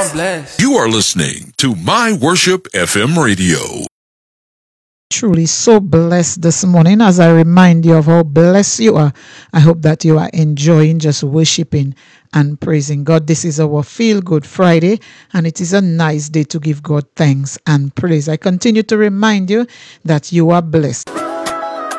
I'm blessed. You are listening to My Worship FM Radio. Truly so blessed this morning as I remind you of how blessed you are. I hope that you are enjoying just worshiping and praising God. This is our Feel Good Friday, and it is a nice day to give God thanks and praise. I continue to remind you that you are blessed.